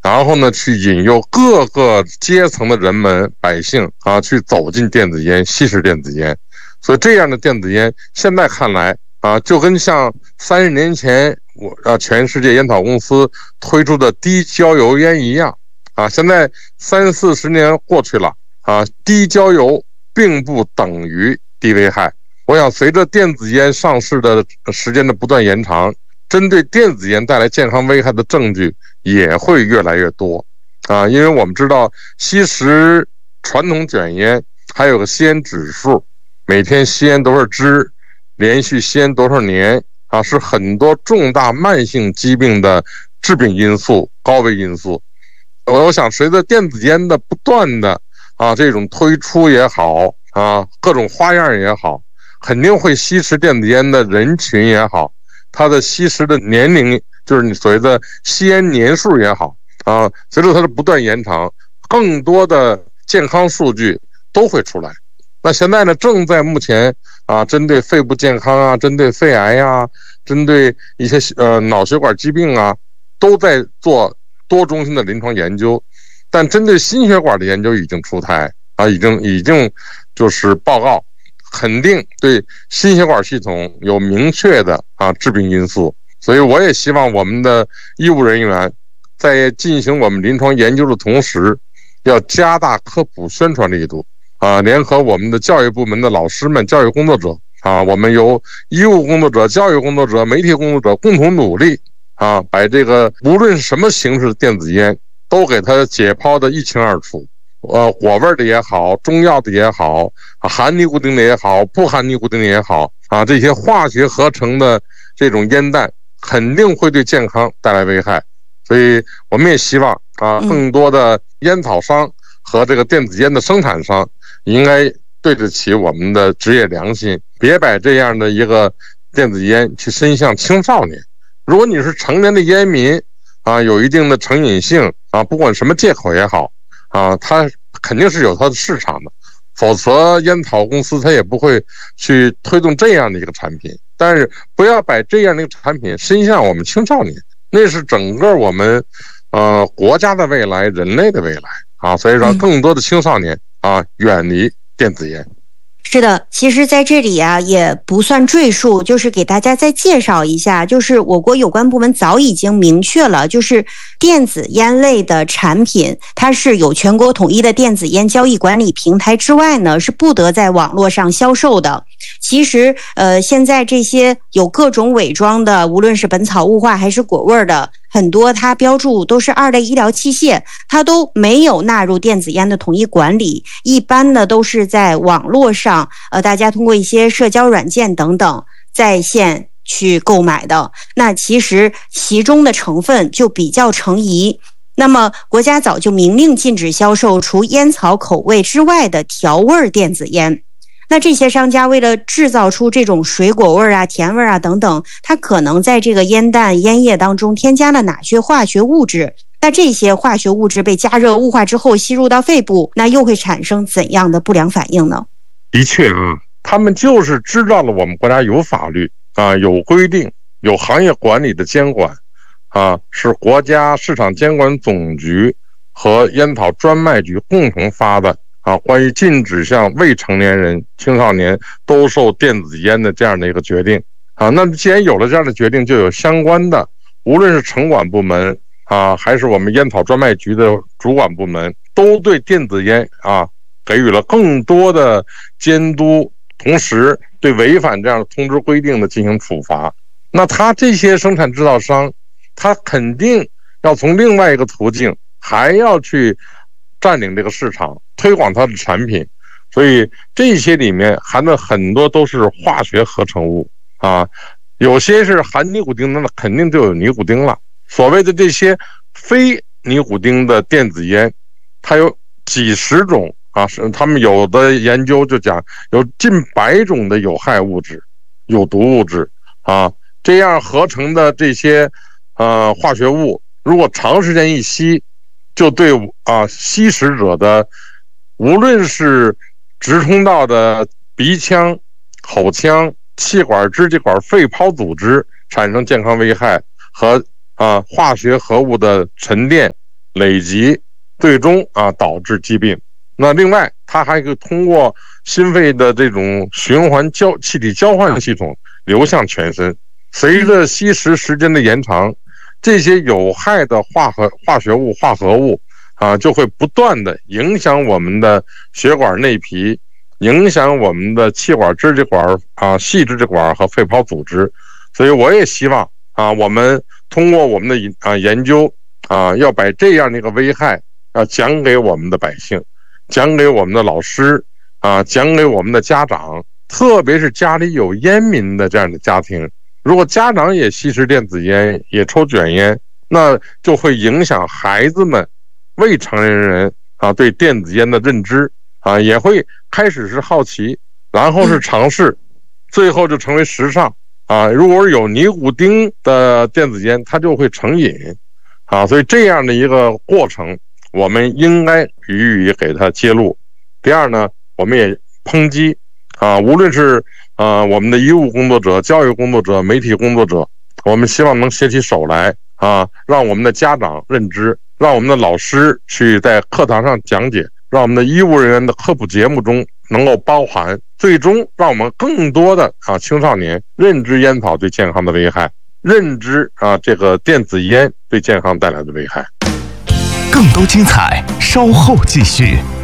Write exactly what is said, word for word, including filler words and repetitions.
然后呢，去引诱各个阶层的人们、百姓啊，去走进电子烟、吸食电子烟。所以这样的电子烟，现在看来啊，就跟像三十年前我啊全世界烟草公司推出的低焦油烟一样啊。现在三四十年过去了啊，低焦油并不等于低危害。我想，随着电子烟上市的时间的不断延长，针对电子烟带来健康危害的证据也会越来越多啊。因为我们知道，吸食传统卷烟还有个吸烟指数，每天吸烟多少支，连续吸烟多少年啊，是很多重大慢性疾病的致病因素、高危因素。我想，随着电子烟的不断的啊这种推出也好啊，各种花样也好，肯定会吸食电子烟的人群也好，它的吸食的年龄，就是你所谓的吸烟年数也好啊，随着它的不断延长，更多的健康数据都会出来。那现在呢，正在目前啊，针对肺部健康啊，针对肺癌呀、啊，针对一些呃脑血管疾病啊，都在做多中心的临床研究。但针对心血管的研究已经出台啊，已经已经就是报告，肯定对心血管系统有明确的啊致病因素。所以我也希望我们的医务人员在进行我们临床研究的同时，要加大科普宣传力度啊，联合我们的教育部门的老师们、教育工作者啊，我们由医务工作者、教育工作者、媒体工作者共同努力啊，把这个无论是什么形式的电子烟都给它解剖的一清二楚。呃，果味的也好，中药的也好，含尼古丁的也好，不含尼古丁的也好啊，这些化学合成的这种烟弹肯定会对健康带来危害。所以我们也希望啊，更多的烟草商和这个电子烟的生产商应该对得起我们的职业良心，别把这样的一个电子烟去伸向青少年。如果你是成年的烟民啊，有一定的成瘾性啊，不管什么借口也好啊，它肯定是有它的市场的，否则烟草公司它也不会去推动这样的一个产品。但是不要把这样的一个产品伸向我们青少年，那是整个我们呃国家的未来、人类的未来啊，所以让更多的青少年啊远离电子烟。 是的，其实在这里啊也不算赘述，就是给大家再介绍一下，就是我国有关部门早已经明确了，就是电子烟类的产品，它是有全国统一的电子烟交易管理平台之外呢，是不得在网络上销售的。其实呃，现在这些有各种伪装的，无论是本草物化还是果味的，很多它标注都是二类医疗器械，它都没有纳入电子烟的统一管理，一般呢都是在网络上呃，大家通过一些社交软件等等在线去购买的。那其实其中的成分就比较成疑。那么国家早就明令禁止销售除烟草口味之外的调味电子烟。那这些商家为了制造出这种水果味啊、甜味啊等等，它可能在这个烟弹、烟叶当中添加了哪些化学物质？那这些化学物质被加热雾化之后吸入到肺部，那又会产生怎样的不良反应呢？ 的确啊，他们就是知道了我们国家有法律啊、有规定、有行业管理的监管啊，是国家市场监管总局和烟草专卖局共同发的啊，关于禁止向未成年人、青少年兜售电子烟的这样的一个决定啊。那么既然有了这样的决定，就有相关的，无论是城管部门啊，还是我们烟草专卖局的主管部门，都对电子烟啊给予了更多的监督，同时对违反这样的通知规定的进行处罚。那他这些生产制造商，他肯定要从另外一个途径，还要去占领这个市场，推广它的产品，所以这些里面含的很多都是化学合成物啊，有些是含尼古丁的，肯定就有尼古丁了。所谓的这些非尼古丁的电子烟，它有几十种啊，是他们有的研究就讲有近百种的有害物质、有毒物质啊，这样合成的这些呃化学物，如果长时间一吸，就对啊吸食者的无论是直通道的鼻腔、口腔、气管、支气管、肺泡组织产生健康危害，和啊化学合物的沉淀、 累积，最终啊导致疾病。那另外，它还可以通过心肺的这种循环交气体交换系统流向全身。随着吸食时间的延长，这些有害的化合化学物、化合物啊，就会不断的影响我们的血管内皮，影响我们的气管、支气管啊、细支气管和肺泡组织。所以，我也希望啊，我们通过我们的啊研究啊，要把这样的一个危害要讲给我们的百姓。讲给我们的老师啊，讲给我们的家长，特别是家里有烟民的这样的家庭，如果家长也吸食电子烟，也抽卷烟，那就会影响孩子们、未成年人啊对电子烟的认知啊，也会开始是好奇，然后是尝试，最后就成为时尚啊。如果有尼古丁的电子烟，它就会成瘾啊，所以这样的一个过程，我们应该予以给它揭露。第二呢，我们也抨击啊，无论是啊我们的医务工作者、教育工作者、媒体工作者，我们希望能携起手来啊，让我们的家长认知，让我们的老师去在课堂上讲解，让我们的医务人员的科普节目中能够包含，最终让我们更多的啊青少年认知烟草对健康的危害，认知啊这个电子烟对健康带来的危害。 更多精彩稍后继续。